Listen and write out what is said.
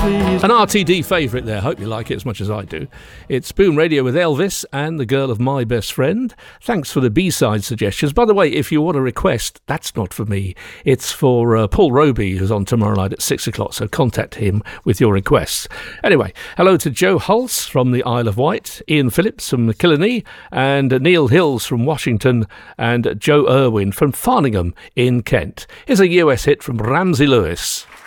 An RTD favourite there. Hope you like it as much as I do. It's Spoon Radio with Elvis and the girl of my best friend. Thanks for the B-side suggestions. By the way, if you want a request, that's not for me. It's for Paul Roby, who's on tomorrow night at 6 o'clock, so contact him with your requests. Anyway, hello to Joe Hulse from the Isle of Wight, Ian Phillips from Killarney, and Neil Hills from Washington, and Joe Irwin from Farningham in Kent. Here's a US hit from Ramsey Lewis.